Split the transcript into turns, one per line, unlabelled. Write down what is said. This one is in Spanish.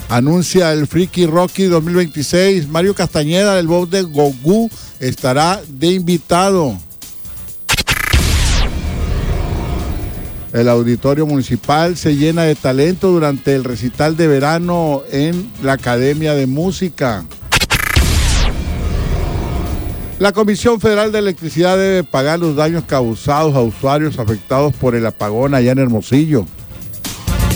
Anuncia el Freaky Rocky 2026. Mario Castañeda del voz de Goku estará de invitado. El auditorio municipal se llena de talento durante el recital de verano en la Academia de Música. La Comisión Federal de Electricidad debe pagar los daños causados a usuarios afectados por el apagón allá en Hermosillo.